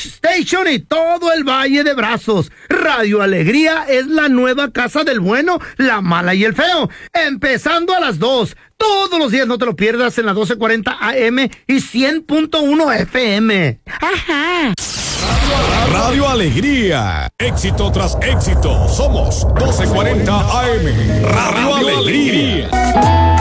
Station y todo el Valle de Brazos. Radio Alegría es la nueva casa del bueno, la mala y el feo. Empezando a las 2. Todos los días, no te lo pierdas, en la 1240 AM y 100.1 FM. ¡Ajá! Radio Alegría. Éxito tras éxito. Somos 1240 AM. Radio Alegría.